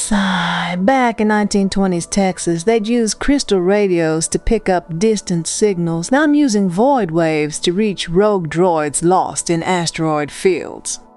Sigh. Back in 1920s Texas, they'd use crystal radios to pick up distant signals. Now I'm using void waves to reach rogue droids lost in asteroid fields.